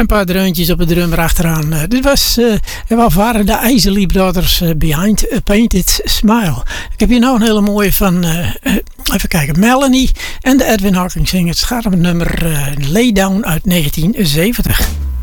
een paar dreuntjes op de drummer achteraan. Dit was, waren de Isley Brothers Behind a Painted Smile. Ik heb hier nou een hele mooie van, even kijken, Melanie en de Edwin Hawkins Singers. Het gaat om het nummer Lay Down uit 1970.